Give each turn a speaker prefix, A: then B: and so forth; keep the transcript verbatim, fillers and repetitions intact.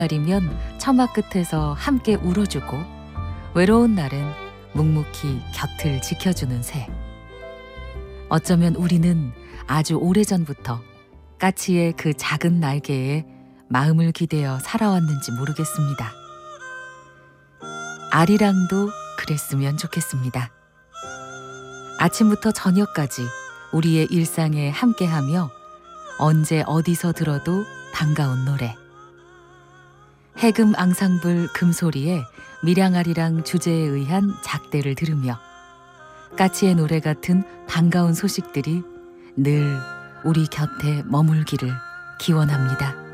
A: 날이면 처마 끝에서 함께 울어주고 외로운 날엔 묵묵히 곁을 지켜주는 새. 어쩌면 우리는 아주 오래전부터 까치의 그 작은 날개에 마음을 기대어 살아왔는지 모르겠습니다. 아리랑도 그랬으면 좋겠습니다. 아침부터 저녁까지 우리의 일상에 함께하며 언제 어디서 들어도 반가운 노래. 해금 앙상블 금소리에 밀양아리랑 주제에 의한 작대를 들으며 까치의 노래 같은 반가운 소식들이 늘 우리 곁에 머물기를 기원합니다.